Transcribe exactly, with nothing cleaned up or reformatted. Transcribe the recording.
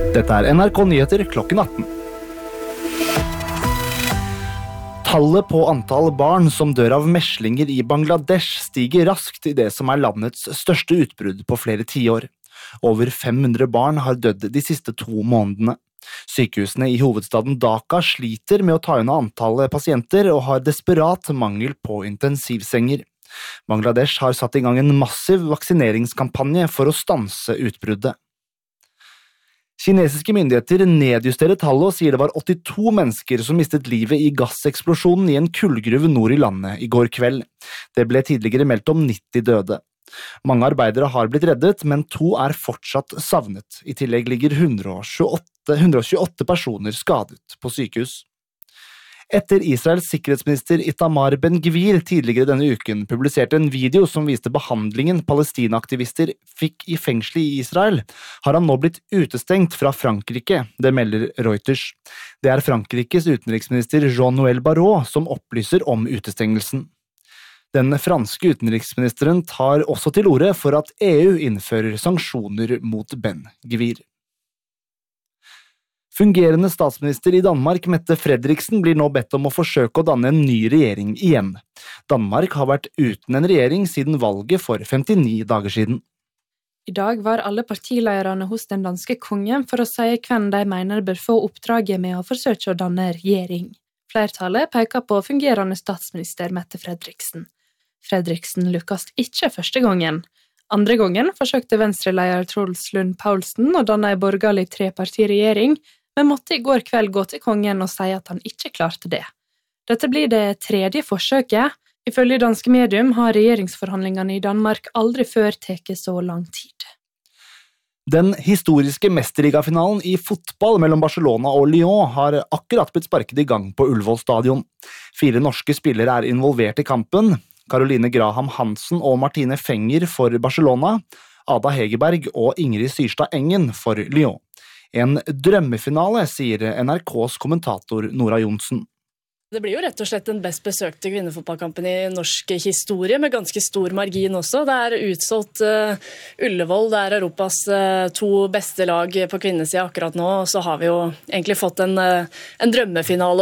Dette er N R K Nyheter klokken atten. Tallet på antall barn som dør av meslinger i Bangladesh stiger raskt i det som er landets største utbrudd på flere tiår. Over fem hundre barn har dødd de siste to månedene. Sykehusene i hovedstaden Dhaka sliter med å ta unna antallet pasienter og har desperat mangel på intensivsenger. Bangladesh har satt i gang en massiv vaksineringskampanje for å stanse utbruddet. Kinesiske myndigheter nedjusterer tallet og sier det var åttito mennesker som mistet livet i gasseksplosjonen i en kullgruve nord i landet i går kveld. Det ble tidligere meldt om nitti døde. Mange arbeidere har blitt reddet, men to er fortsatt savnet. I tillegg ligger hundre og tjueåtte personer skadet på sykehus. Etter Israels sikkerhetsminister Itamar Ben-Gvir tidligere denne uken publiserte en video som viste behandlingen Palestina-aktivister fikk i fengselet i Israel, har han nå blitt utestengt fra Frankrike, det melder Reuters. Det er Frankrikes utenriksminister Jean-Noël Barrot som opplyser om utestengelsen. Den franske utenriksministeren tar også til orde for at E U innfører sanksjoner mot Ben-Gvir. Fungerende statsminister i Danmark, Mette Frederiksen, blir nå bedt om å forsøke å danne en ny regjering igjen. Danmark har vært uten en regjering siden valget for femtini dager siden. I dag var alle partilederne hos den danske kongen for å si hvem de mener bør få oppdraget med å forsøke å danne regjering. Flertallet peker på fungerende statsminister Mette Frederiksen. Frederiksen lykkes ikke første gangen. Andre gangen forsøkte Venstre-leder Truls Lund Poulsen å danne en borgerlig trepartiregjering, men måtte i går kveld gå til kongen og si at han ikke klarte det. Dette blir det tredje forsøket. Ifølge danske medium har regjeringsforhandlingene i Danmark aldri før tatt så lang tid. Den historiske mesterligafinalen i fotball mellom Barcelona og Lyon har akkurat blitt sparket i gang på Ullevål stadion. Fire norske spillere er involvert i kampen. Caroline Graham Hansen og Martine Fenger for Barcelona, Ada Hegerberg og Ingrid Syrstad Engen for Lyon. En drømmefinale, sier N R K's kommentator Nora Johnsen. Det blir jo rett og slett den best besøkte kvinnefotballkampen i norsk historie, med ganske stor margin også. Det er utsolgt uh, Ullevål, det er Europas uh, to beste lag på kvinnesiden akkurat nå, og så har vi jo egentlig fått en, uh, en drømmefinale